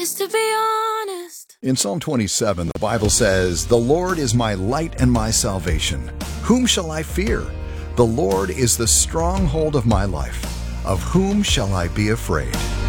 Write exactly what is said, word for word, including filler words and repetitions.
Just to be honest. In Psalm twenty-seven, the Bible says, "The Lord is my light and my salvation. Whom shall I fear? The Lord is the stronghold of my life. Of whom shall I be afraid?"